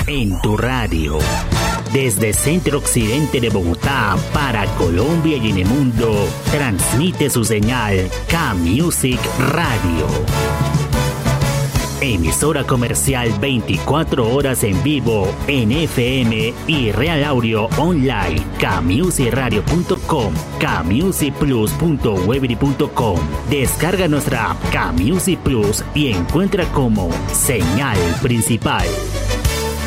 en tu radio. Desde Centro Occidente de Bogotá para Colombia y en el mundo, transmite su señal K-Music Radio. Emisora comercial 24 horas en vivo en FM y Real Audio Online, kmusicradio.com, kmusicplus.weebly.com. Descarga nuestra app K-Music Plus y encuentra como señal principal.